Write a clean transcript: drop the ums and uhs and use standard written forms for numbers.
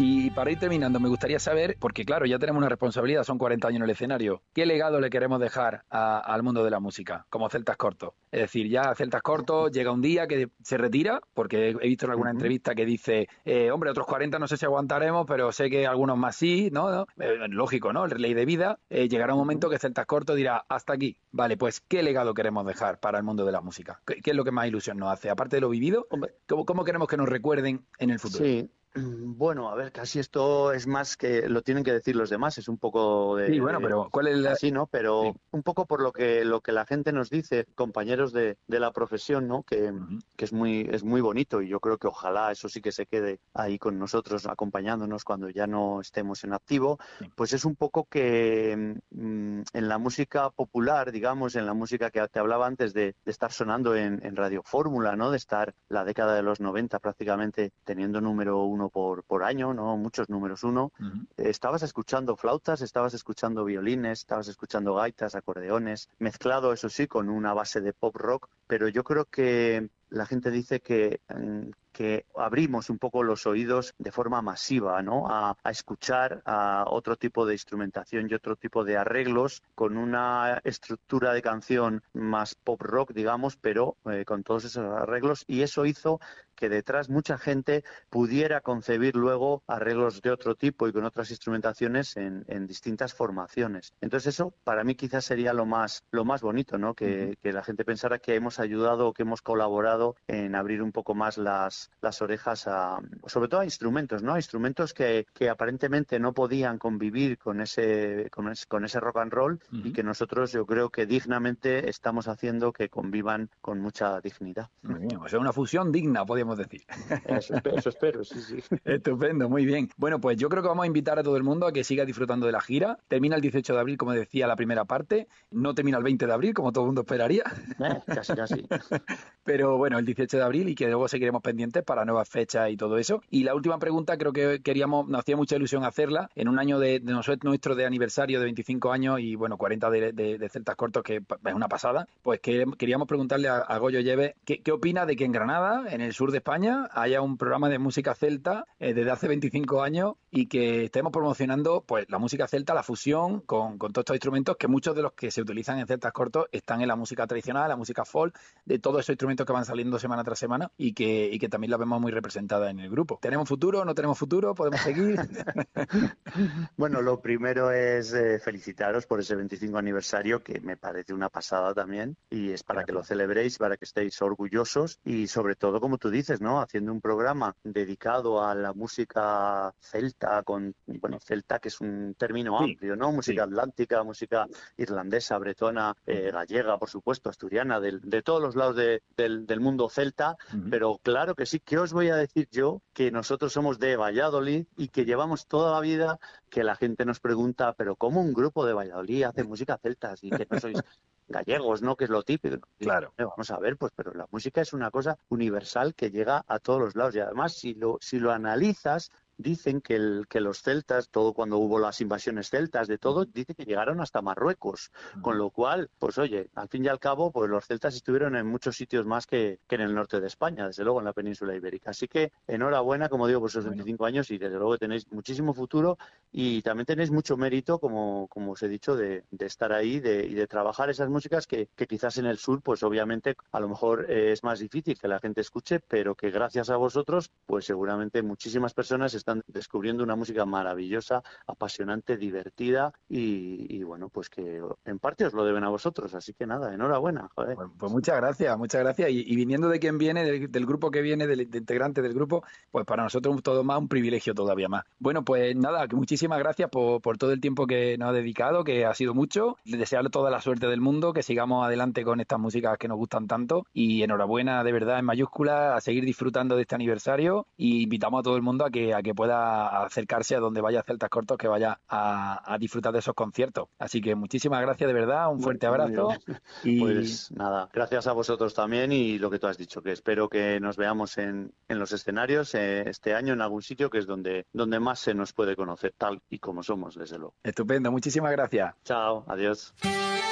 Y para ir terminando, me gustaría saber, porque claro, ya tenemos una responsabilidad, son 40 años en el escenario, ¿qué legado le queremos dejar al mundo de la música, como Celtas Cortos? Es decir, ya Celtas Cortos llega un día que se retira, porque he visto en alguna entrevista que dice, hombre, otros 40 no sé si aguantaremos, pero sé que algunos más sí, ¿no? Lógico, ¿no? Ley de vida. Llegará un momento que Celtas Cortos dirá, hasta aquí. Vale, pues, ¿qué legado queremos dejar para el mundo de la música? ¿Qué es lo que más ilusión nos hace? Aparte de lo vivido, Hombre, ¿cómo queremos que nos recuerden en el futuro? sí, bueno, a ver, casi esto es más que lo tienen que decir los demás, es un poco Sí, bueno, pero ¿cuál es la...? así, ¿no? Sí. Pero un poco por lo que la gente nos dice, compañeros de la profesión, ¿no? Uh-huh. Que es muy bonito y yo creo que ojalá eso sí que se quede ahí con nosotros, acompañándonos cuando ya no estemos en activo, Sí. pues es un poco que en la música popular, digamos, en la música que te hablaba antes de estar sonando en Radio Fórmula, ¿no? De estar la década de los 90 prácticamente teniendo número uno por año, ¿no? Muchos números uno. Uh-huh. Estabas escuchando flautas, estabas escuchando violines, estabas escuchando gaitas, acordeones, mezclado, eso sí, con una base de pop rock, pero yo creo que la gente dice que abrimos un poco los oídos de forma masiva, ¿no? A escuchar a otro tipo de instrumentación y otro tipo de arreglos con una estructura de canción más pop rock, digamos, pero con todos esos arreglos, y eso hizo que detrás mucha gente pudiera concebir luego arreglos de otro tipo y con otras instrumentaciones en distintas formaciones. Entonces eso para mí quizás sería lo más bonito, ¿no? Que la gente pensara que hemos ayudado o que hemos colaborado en abrir un poco más las orejas sobre todo a instrumentos, ¿no? A instrumentos que aparentemente no podían convivir con ese rock and roll, y que nosotros yo creo que dignamente estamos haciendo que convivan con mucha dignidad. Muy bien, o sea, una fusión digna, podríamos decir. Eso espero, sí, sí. Estupendo, muy bien. Bueno, pues yo creo que vamos a invitar a todo el mundo a que siga disfrutando de la gira. Termina el 18 de abril, como decía, la primera parte. No termina el 20 de abril, como todo el mundo esperaría. Casi. Pero bueno, el 18 de abril, y que luego seguiremos pendientes para nuevas fechas y todo eso. Y la última pregunta, creo que nos hacía mucha ilusión hacerla, en un año de nuestro de aniversario de 25 años y bueno, 40 de Celtas Cortos, que es una pasada. Pues que queríamos preguntarle a Goyo Lleve, ¿qué opina de que en Granada, en el sur de España, haya un programa de música celta desde hace 25 años y que estemos promocionando pues la música celta, la fusión con todos estos instrumentos, que muchos de los que se utilizan en Celtas Cortos están en la música tradicional, la música folk, de todos esos instrumentos que van saliendo semana tras semana y que también la vemos muy representada en el grupo? ¿Tenemos futuro? ¿No tenemos futuro? ¿Podemos seguir? Bueno, lo primero es felicitaros por ese 25 aniversario, que me parece una pasada también, y es para que lo celebréis, para que estéis orgullosos y sobre todo, como tú dices, ¿no? Haciendo un programa dedicado a la música celta, celta, que es un término amplio, ¿no? Música atlántica, música irlandesa, bretona, gallega, por supuesto, asturiana, de todos los lados del mundo celta, pero claro que sí. ¿Qué os voy a decir yo? Que nosotros somos de Valladolid y que llevamos toda la vida que la gente nos pregunta, pero ¿cómo un grupo de Valladolid hace música celta y que no sois gallegos, ¿no? Que es lo típico. Claro. Vamos a ver, pues, pero la música es una cosa universal que llega a todos los lados, y además si lo analizas, dicen que los celtas, todo cuando hubo las invasiones celtas de todo, dice que llegaron hasta Marruecos, con lo cual, pues oye, al fin y al cabo, pues los celtas estuvieron en muchos sitios más que en el norte de España, desde luego en la península ibérica. Así que enhorabuena, como digo, por esos 25 años, y desde luego tenéis muchísimo futuro y también tenéis mucho mérito, como os he dicho, de estar ahí y de trabajar esas músicas que quizás en el sur, pues obviamente a lo mejor es más difícil que la gente escuche, pero que gracias a vosotros, pues seguramente muchísimas personas están descubriendo una música maravillosa, apasionante, divertida y bueno, pues que en parte os lo deben a vosotros, así que nada, enhorabuena, joder. Pues muchas gracias, y viniendo de quien viene, del grupo que viene, del integrante del grupo, pues para nosotros todo más un privilegio todavía más. Bueno, pues nada, que muchísimas gracias por todo el tiempo que nos ha dedicado, que ha sido mucho, desearle toda la suerte del mundo, que sigamos adelante con estas músicas que nos gustan tanto, y enhorabuena de verdad en mayúscula, a seguir disfrutando de este aniversario, y invitamos a todo el mundo a que pueda acercarse a donde vaya Celtas Cortos, que vaya a disfrutar de esos conciertos. Así que muchísimas gracias de verdad, un fuerte abrazo. Y pues nada, gracias a vosotros también, y lo que tú has dicho, que espero que nos veamos en los escenarios este año en algún sitio, que es donde más se nos puede conocer, tal y como somos, desde luego. Estupendo, muchísimas gracias. Chao, adiós.